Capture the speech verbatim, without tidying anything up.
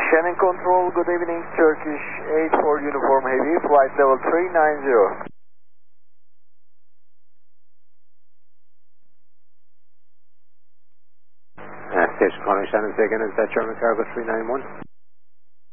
Shannon Control, good evening, Turkish eight four Uniform Heavy, flight level three nine zero. Uh, station calling Shannon, say again, is that German Cargo three nine one?